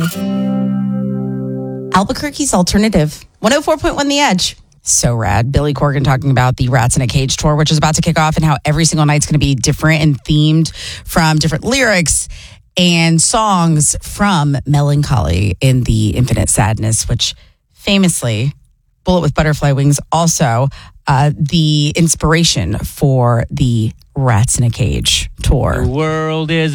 Albuquerque's alternative. 104.1 The Edge. So rad. Billy Corgan talking about the Rats in a Cage tour, which is about to kick off, and how every single night's going to be different and themed from different lyrics and songs from Melancholy in the Infinite Sadness, which famously, Bullet with Butterfly Wings, also the inspiration for the Rats in a Cage tour. The world is